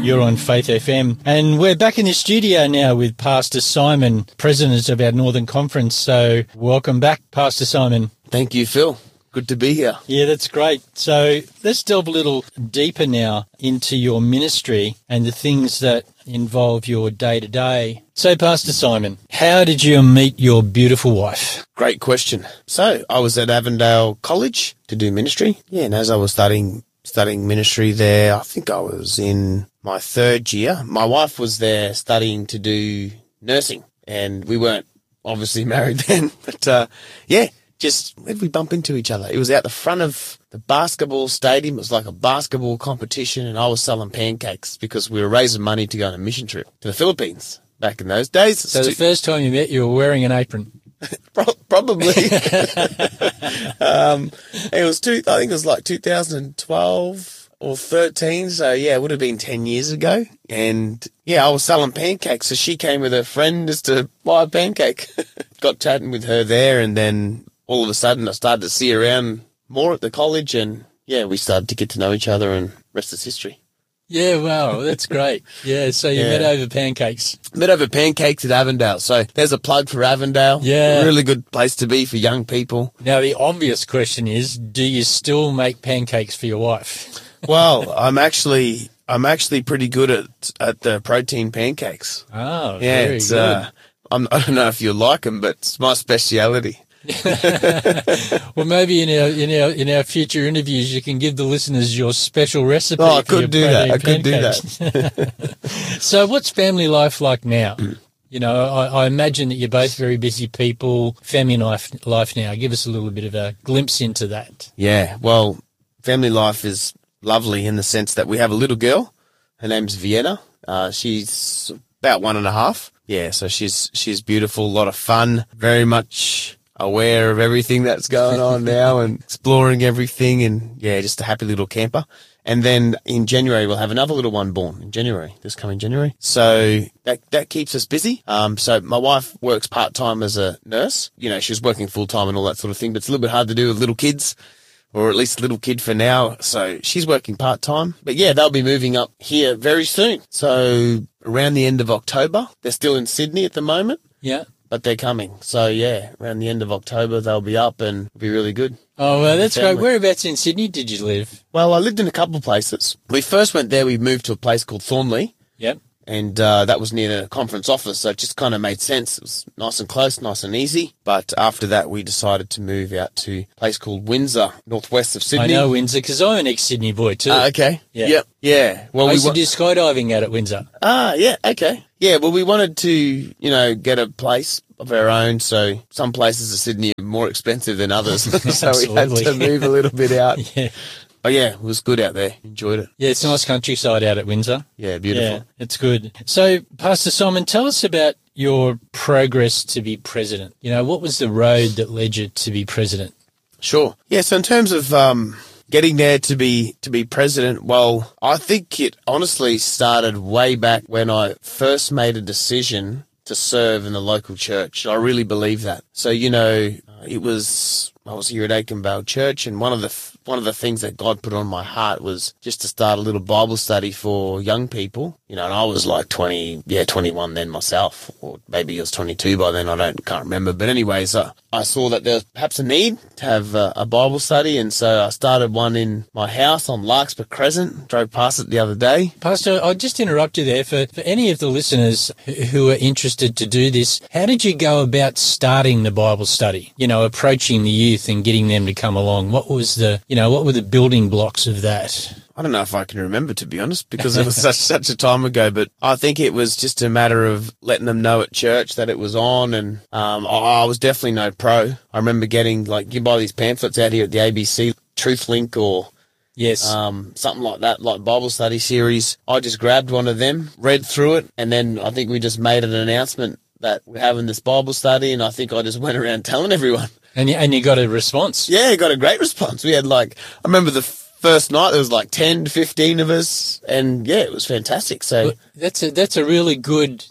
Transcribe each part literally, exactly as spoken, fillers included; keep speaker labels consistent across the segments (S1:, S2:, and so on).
S1: You're on Faith F M. And we're back in the studio now with Pastor Simon, President of our Northern Conference. So welcome back, Pastor Simon.
S2: Thank you, Phil. Good to be here.
S1: Yeah, that's great. So let's delve a little deeper now into your ministry and the things that involve your day-to-day. So, Pastor Simon, how did you meet your beautiful wife?
S2: Great question. So I was at Avondale College to do ministry. Yeah, and as I was studying studying ministry there, I think I was in my third year. My wife was there studying to do nursing, and we weren't obviously married then. But, uh, yeah. Just, where did we bump into each other? It was out the front of the basketball stadium. It was like a basketball competition, and I was selling pancakes because we were raising money to go on a mission trip to the Philippines back in those days.
S1: So the first time you met, you were wearing an apron?
S2: Probably. um, it was two, I think it was like two thousand twelve or thirteen. So, yeah, it would have been ten years ago. And, yeah, I was selling pancakes. So she came with her friend just to buy a pancake. Got chatting with her there, and then all of a sudden I started to see her around more at the college, and, yeah, we started to get to know each other, and rest is history.
S1: Yeah, wow, that's great. Yeah, so you yeah. met over pancakes.
S2: Met over pancakes at Avondale. So there's a plug for Avondale.
S1: Yeah.
S2: A really good place to be for young people.
S1: Now, the obvious question is, do you still make pancakes for your wife?
S2: Well, I'm actually I'm actually pretty good at at the protein pancakes.
S1: Oh,
S2: yeah,
S1: very
S2: it's,
S1: good.
S2: Uh, I'm, I don't know if you like them, but it's my speciality.
S1: Well, maybe in our in our in our future interviews, you can give the listeners your special recipe.
S2: Oh, I
S1: for
S2: could do that. I could do
S1: that. So, what's family life like now? You know, I, I imagine that you're both very busy people. Family life life now. Give us a little bit of a glimpse into that.
S2: Yeah, well, family life is lovely in the sense that we have a little girl. Her name's Vienna. Uh, she's about one and a half. Yeah, so she's she's beautiful, a lot of fun, very much aware of everything that's going on now and exploring everything, and, yeah, just a happy little camper. And then in January, we'll have another little one born in January, this coming January. So that that keeps us busy. Um, so my wife works part-time as a nurse. You know, she's working full-time and all that sort of thing, but it's a little bit hard to do with little kids, or at least a little kid for now. So she's working part-time. But, yeah, they'll be moving up here very soon. So around the end of October. They're still in Sydney at the moment.
S1: Yeah.
S2: But they're coming. So, yeah, around the end of October, they'll be up and it'll be really good.
S1: Oh, well, that's great. Whereabouts in Sydney did you live?
S2: Well, I lived in a couple of places. We first went there, we moved to a place called Thornley.
S1: Yep.
S2: And uh, that was near the conference office, so it just kind of made sense. It was nice and close, nice and easy. But after that, we decided to move out to a place called Windsor, northwest of Sydney.
S1: I know Windsor because I'm an ex-Sydney boy too.
S2: Uh, okay.
S1: Yeah.
S2: Yep. Yeah. Well,
S1: I
S2: we
S1: used
S2: wa-
S1: to do skydiving out at Windsor.
S2: Ah, yeah. Okay. Yeah. Well, we wanted to, you know, get a place of our own. So some places in Sydney are more expensive than others, so we had to move a little bit out.
S1: Yeah.
S2: But yeah, it was good out there. Enjoyed it.
S1: Yeah, it's a nice countryside out at Windsor.
S2: Yeah, beautiful.
S1: Yeah, it's good. So, Pastor Simon, tell us about your progress to be president. You know, what was the road that led you to be president?
S2: Sure. Yeah, so in terms of um, getting there to be to be president, well, I think it honestly started way back when I first made a decision to serve in the local church. I really believe that. So, you know, it was, I was here at Aikenvale Church, and one of the one of the things that God put on my heart was just to start a little Bible study for young people. You know, and I was like twenty, yeah, twenty-one then myself, or maybe I was twenty-two by then. I don't, can't remember. But anyways, uh, I saw that there was perhaps a need to have uh, a Bible study, and so I started one in my house on Larkspur Crescent. Drove past it the other day.
S1: Pastor, I'll just interrupt you there. For, for any of the listeners who are interested to do this, how did you go about starting the Bible study? You know, approaching the youth and getting them to come along. What was the, you know, what were the building blocks of that?
S2: I don't know if I can remember, to be honest, because it was such such a time ago. But I think it was just a matter of letting them know at church that it was on. And um, I, I was definitely no pro. I remember getting, like, you buy these pamphlets out here at the A B C, Truth Link or
S1: yes,
S2: um, something like that, like Bible study series. I just grabbed one of them, read through it, and then I think we just made an announcement that we're having this Bible study. And I think I just went around telling everyone.
S1: And you, and you got a response?
S2: Yeah, got a great response. We had, like, I remember the first night there was like ten to fifteen of us, and yeah, it was fantastic. So
S1: that's a, that's a really good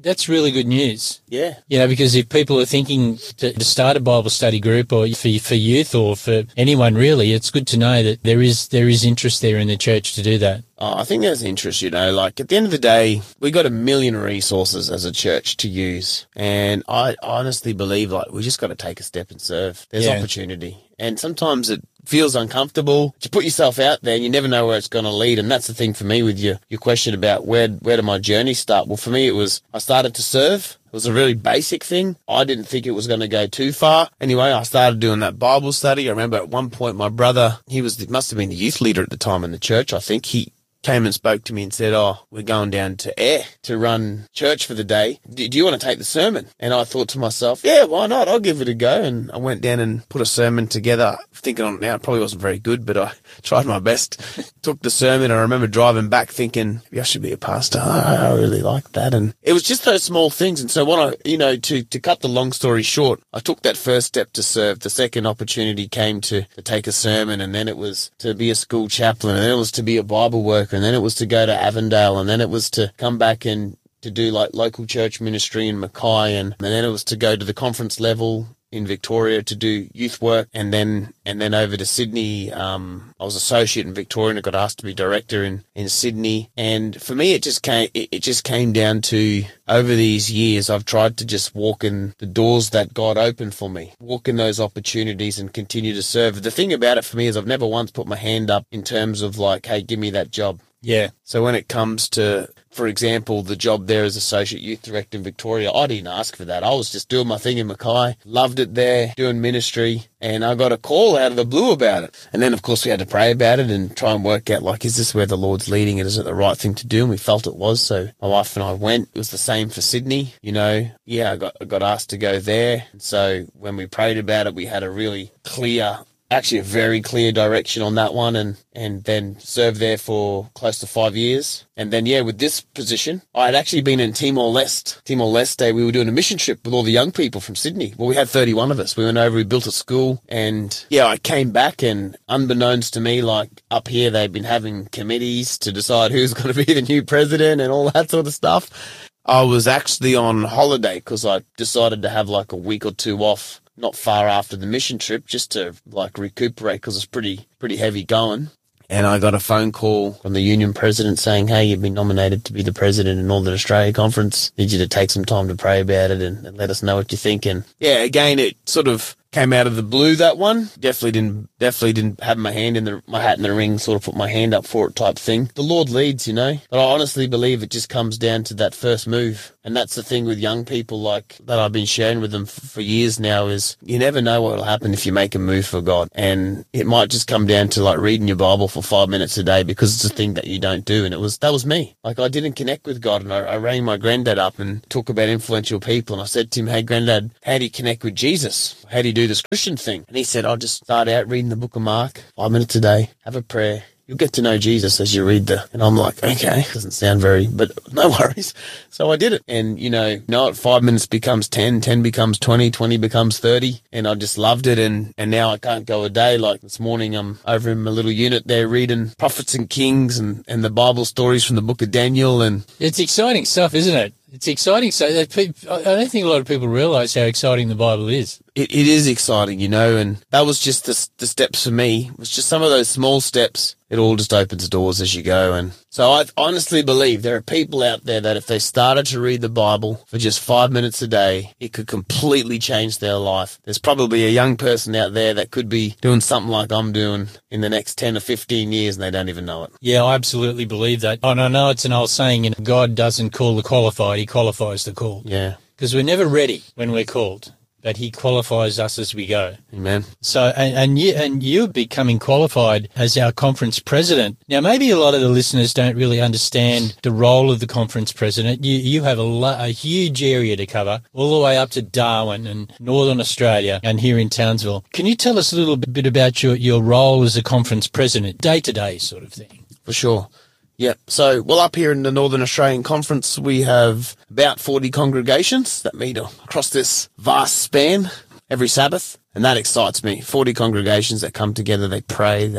S1: That's really good news.
S2: Yeah.
S1: You know, because if people are thinking to, to start a Bible study group or for for youth or for anyone really, it's good to know that there is there is interest there in the church to do that.
S2: Oh, I think there's interest, you know, like at the end of the day, we got a million resources as a church to use. And I honestly believe like we just got to take a step and serve. There's
S1: Yeah.
S2: opportunity. And sometimes it feels uncomfortable. You put yourself out there and you never know where it's going to lead. And that's the thing for me with your, your question about where, where did my journey start? Well, for me, it was I started to serve. It was a really basic thing. I didn't think it was going to go too far. Anyway, I started doing that Bible study. I remember at one point my brother, he was the, must have been the youth leader at the time in the church. I think he came and spoke to me and said, oh, we're going down to Ayr to run church for the day. Do, do you want to take the sermon? And I thought to myself, yeah, why not? I'll give it a go. And I went down and put a sermon together. Thinking on it now, it probably wasn't very good, but I tried my best. Took the sermon. I remember driving back thinking, maybe I should be a pastor. I, I really like that. And it was just those small things. And so when I, you know, to, to cut the long story short, I took that first step to serve. The second opportunity came to, to take a sermon, and then it was to be a school chaplain, and then it was to be a Bible worker, and then it was to go to Avondale, and then it was to come back and to do like local church ministry in Mackay, and, and then it was to go to the conference level in Victoria to do youth work, and then and then over to Sydney. Um, I was associate in Victoria and I got asked to be director in, in Sydney. And for me, it just came it, it just came down to, over these years, I've tried to just walk in the doors that God opened for me, walk in those opportunities and continue to serve. The thing about it for me is I've never once put my hand up in terms of like, hey, give me that job.
S1: Yeah.
S2: So when it comes to, for example, the job there as Associate Youth Director in Victoria, I didn't ask for that. I was just doing my thing in Mackay, loved it there, doing ministry, and I got a call out of the blue about it. And then, of course, we had to pray about it and try and work out, like, is this where the Lord's leading it? Is it the right thing to do? And we felt it was, so my wife and I went. It was the same for Sydney, you know. Yeah, I got, I got asked to go there. And so when we prayed about it, we had a really clear actually a very clear direction on that one, and, and then served there for close to five years. And then, yeah, with this position, I had actually been in Timor-Leste. Timor-Leste, we were doing a mission trip with all the young people from Sydney. Well, we had thirty-one of us. We went over, we built a school, and yeah, I came back, and unbeknownst to me, like up here, they've been having committees to decide who's going to be the new president and all that sort of stuff. I was actually on holiday because I decided to have like a week or two off not far after the mission trip, just to like recuperate because it's pretty pretty heavy going. And I got a phone call from the union president saying, hey, you've been nominated to be the president in Northern Australia Conference. Need you to take some time to pray about it and, and let us know what you think. And yeah, again, it sort of came out of the blue, that one. Definitely didn't definitely didn't have my hand in the my hat in the ring, sort of put my hand up for it type thing. The Lord leads, you know. But I honestly believe it just comes down to that first move. And that's the thing with young people, like that I've been sharing with them f- for years now, is you never know what will happen if you make a move for God. And it might just come down to like reading your Bible for five minutes a day because it's a thing that you don't do. And it was that was me. Like I didn't connect with God, and I, I rang my granddad up and talk about influential people. And I said to him, hey, granddad, how do you connect with Jesus? How do you do this Christian thing? And he said, I'll just start out reading the book of Mark, five minutes a day, have a prayer. You'll get to know Jesus as you read the, and I'm like, okay, doesn't sound very, but no worries. So I did it. And, you know, now five minutes becomes ten, ten becomes twenty, twenty becomes thirty. And I just loved it. And, and now I can't go a day. Like this morning, I'm over in my little unit there reading Prophets and Kings and, and the Bible stories from the book of Daniel. And
S1: it's exciting stuff, isn't it? It's exciting. So that people, I don't think a lot of people realise how exciting the Bible is.
S2: It, it is exciting, you know, and that was just the, the steps for me. It was just some of those small steps. It all just opens doors as you go. And so I honestly believe there are people out there that if they started to read the Bible for just five minutes a day, it could completely change their life. There's probably a young person out there that could be doing something like I'm doing in the next ten or fifteen years and they don't even know it.
S1: Yeah, I absolutely believe that. And I know it's an old saying, you know, God doesn't call the qualified, he qualifies the called.
S2: Yeah.
S1: Because we're never ready when we're called, but he qualifies us as we go.
S2: Amen.
S1: So, and, and you, and you're becoming qualified as our conference president. Now, maybe a lot of the listeners don't really understand the role of the conference president. You, you have a, lo- a huge area to cover, all the way up to Darwin and Northern Australia and here in Townsville. Can you tell us a little bit about your, your role as a conference president, day-to-day sort of thing?
S2: For sure. Yeah. So, well, up here in the Northern Australian Conference, we have about forty congregations that meet across this vast span every Sabbath. And that excites me. forty congregations that come together, they pray, they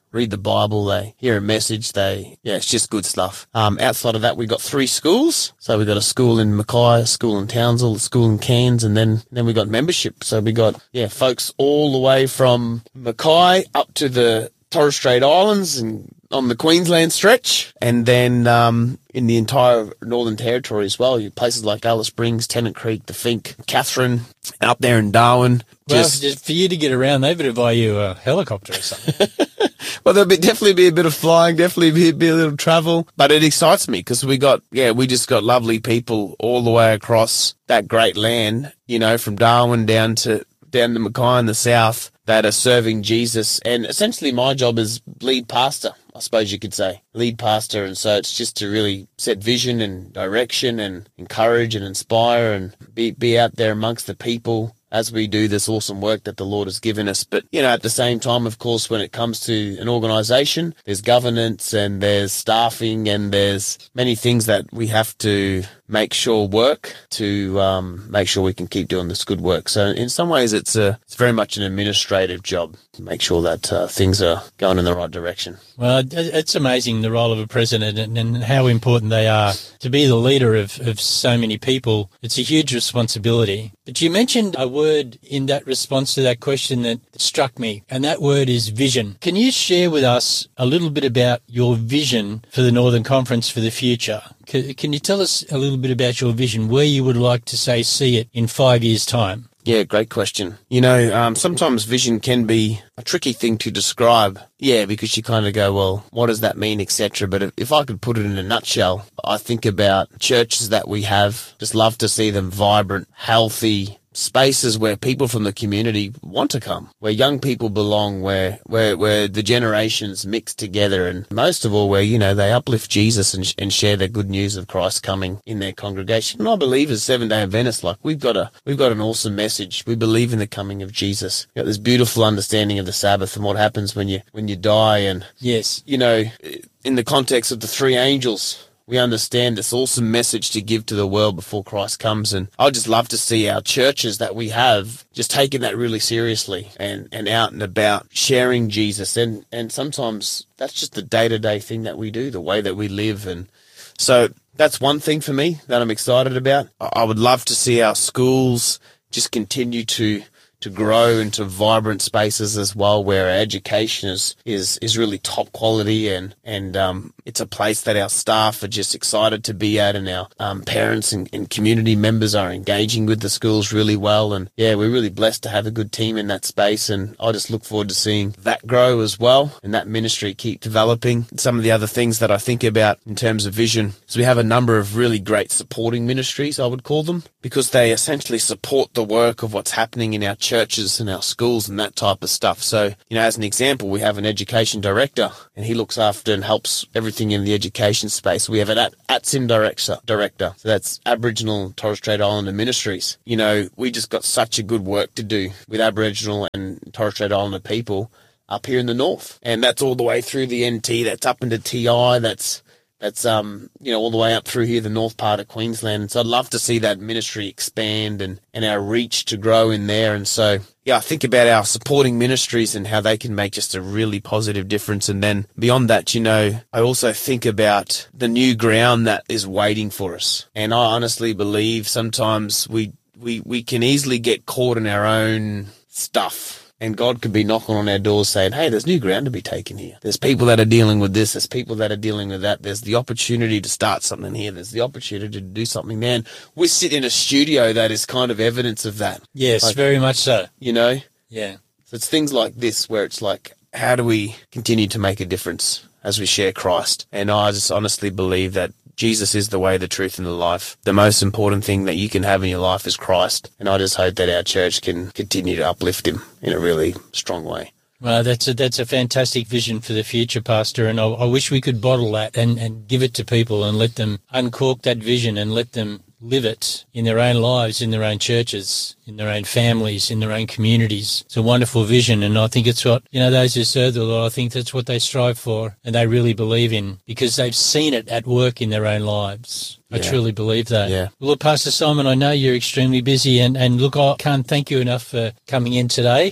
S2: read the Bible, they hear a message, they, yeah, it's just good stuff. Um, outside of that, we got three schools. So we got a school in Mackay, a school in Townsville, a school in Cairns, and then, then we got membership. So we got, yeah, folks all the way from Mackay up to the Torres Strait Islands and on the Queensland stretch, and then um, in the entire Northern Territory as well. You places like Alice Springs, Tennant Creek, the Fink, Catherine, up there in Darwin.
S1: Well,
S2: Just,
S1: just for you to get around, they better buy you a helicopter or something.
S2: well, there'll be, definitely be a bit of flying, definitely be, be a little travel, but it excites me because we got, yeah, we just got lovely people all the way across that great land, you know, from Darwin down to down to Mackay in the south that are serving Jesus. And essentially my job is lead pastor, I suppose you could say, lead pastor. And so it's just to really set vision and direction and encourage and inspire and be, be out there amongst the people as we do this awesome work that the Lord has given us. But, you know, at the same time, of course, when it comes to an organisation, there's governance and there's staffing and there's many things that we have to make sure work to um, make sure we can keep doing this good work. So in some ways, it's a it's very much an administrative job to make sure that uh, things are going in the right direction.
S1: Well, it's amazing the role of a president and, and how important they are to be the leader of, of so many people. It's a huge responsibility. But you mentioned a word in that response to that question that struck me, and that word is vision. Can you share with us a little bit about your vision for the Northern Conference for the future? Can you tell us a little bit about your vision, where you would like to, say, see it in five years' time?
S2: Yeah, great question. You know, um, sometimes vision can be a tricky thing to describe. Yeah, because you kind of go, well, what does that mean, et cetera. But if, if I could put it in a nutshell, I think about churches that we have, just love to see them vibrant, healthy, spaces where people from the community want to come, where young people belong, where where where the generations mix together, and most of all, where, you know, they uplift Jesus and, and share the good news of Christ coming in their congregation. And I believe as Seventh-day Adventists, like we've got a we've got an awesome message. We believe in the coming of Jesus. We've got this beautiful understanding of the Sabbath and what happens when you when you die, and
S1: yes,
S2: you know, in the context of the three angels, we understand this awesome message to give to the world before Christ comes. And I'd just love to see our churches that we have just taking that really seriously and, and out and about sharing Jesus. And, and sometimes that's just the day-to-day thing that we do, the way that we live. And so that's one thing for me that I'm excited about. I would love to see our schools just continue to to grow into vibrant spaces as well, where our education is, is, is really top quality, and, and, um, it's a place that our staff are just excited to be at, and our, um, parents and, and community members are engaging with the schools really well. And yeah, we're really blessed to have a good team in that space, and I just look forward to seeing that grow as well and that ministry keep developing. Some of the other things that I think about in terms of vision is we have a number of really great supporting ministries, I would call them, because they essentially support the work of what's happening in our churches and our schools and that type of stuff. So, you know, as an example, we have an education director, and he looks after and helps everything in the education space. We have an A T S I M director, director. So that's Aboriginal and Torres Strait Islander Ministries. You know, we just got such a good work to do with Aboriginal and Torres Strait Islander people up here in the north. And that's all the way through the N T, that's up into T I, that's That's, um, you know, all the way up through here, the north part of Queensland. And so I'd love to see that ministry expand and, and our reach to grow in there. And so, yeah, I think about our supporting ministries and how they can make just a really positive difference. And then beyond that, you know, I also think about the new ground that is waiting for us. And I honestly believe sometimes we, we, we can easily get caught in our own stuff. And God could be knocking on our doors saying, hey, there's new ground to be taken here. There's people that are dealing with this. There's people that are dealing with that. There's the opportunity to start something here. There's the opportunity to do something there. And we sit in a studio that is kind of evidence of that.
S1: Yes,
S2: like,
S1: very much so.
S2: You know?
S1: Yeah.
S2: So it's things like this where it's like, how do we continue to make a difference as we share Christ? And I just honestly believe that Jesus is the way, the truth, and the life. The most important thing that you can have in your life is Christ. And I just hope that our church can continue to uplift him in a really strong way.
S1: Well, that's a, that's a fantastic vision for the future, Pastor, and I, I wish we could bottle that and, and give it to people and let them uncork that vision and let them live it in their own lives, in their own churches, in their own families, in their own communities. It's a wonderful vision, and I think it's what, you know, those who serve the Lord, I think that's what they strive for and they really believe in because they've seen it at work in their own lives. I yeah. truly believe that.
S2: Yeah.
S1: Well, look, Pastor Simon, I know you're extremely busy, and, and look, I can't thank you enough for coming in today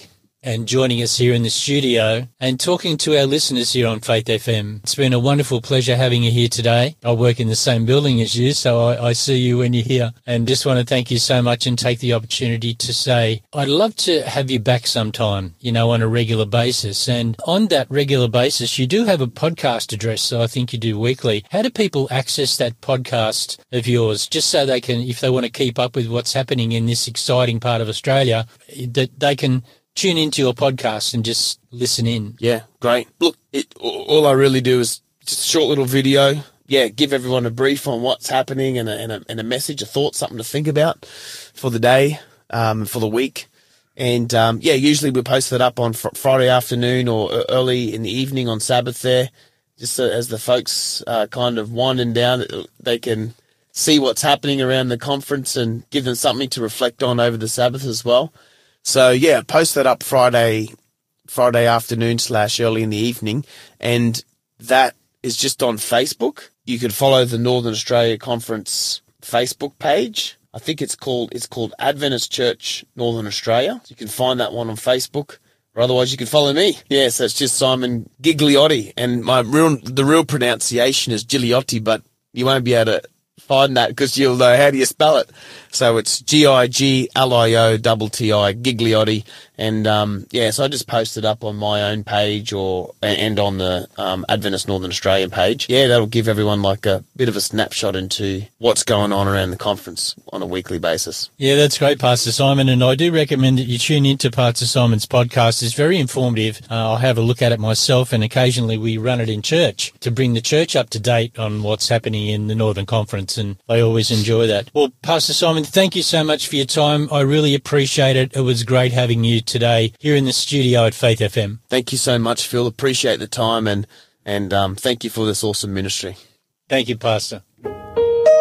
S1: and joining us here in the studio and talking to our listeners here on Faith F M. It's been a wonderful pleasure having you here today. I work in the same building as you, so I, I see you when you're here, and just want to thank you so much and take the opportunity to say I'd love to have you back sometime, you know, on a regular basis. And on that regular basis, you do have a podcast address, so I think you do weekly. How do people access that podcast of yours, just so they can, if they want to keep up with what's happening in this exciting part of Australia, that they can tune into your podcast and just listen in?
S2: Yeah, great. Look, it, all I really do is just a short little video. Yeah, give everyone a brief on what's happening and a, and a, and a message, a thought, something to think about for the day, um, for the week. And, um, yeah, usually we post that up on fr- Friday afternoon or early in the evening on Sabbath there, just so as the folks uh, kind of winding down, they can see what's happening around the conference and give them something to reflect on over the Sabbath as well. So, yeah, post that up Friday Friday afternoon slash early in the evening, and that is just on Facebook. You can follow the Northern Australia Conference Facebook page. I think it's called it's called Adventist Church Northern Australia. You can find that one on Facebook, or otherwise you can follow me. Yeah, so it's just Simon Gigliotti, and my real the real pronunciation is Gigliotti, but you won't be able to find that because you'll know how do you spell it. So it's G I G L I O T T I, Gigliotti. And, um, yeah, so I just posted up on my own page or and on the um, Adventist Northern Australian page. Yeah, that'll give everyone like a bit of a snapshot into what's going on around the conference on a weekly basis.
S1: Yeah, that's great, Pastor Simon, and I do recommend that you tune into Pastor Simon's podcast. It's very informative. Uh, I'll have a look at it myself, and occasionally we run it in church to bring the church up to date on what's happening in the Northern Conference, and I always enjoy that. Well, Pastor Simon, thank you so much for your time. I really appreciate it. It was great having you today here in the studio at Faith F M.
S2: Thank you so much, Phil. Appreciate the time, and and um, thank you for this awesome ministry.
S1: Thank you, Pastor.